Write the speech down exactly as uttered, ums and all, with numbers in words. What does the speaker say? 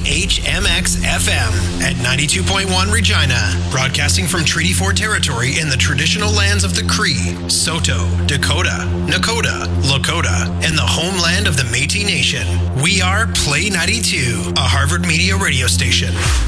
H M X F M at ninety-two point one Regina, broadcasting from Treaty four territory in the traditional lands of the Cree, Saulteaux, Dakota, Nakota, Lakota, and the homeland of the Métis Nation. We are Play ninety-two, a Harvard Media radio station.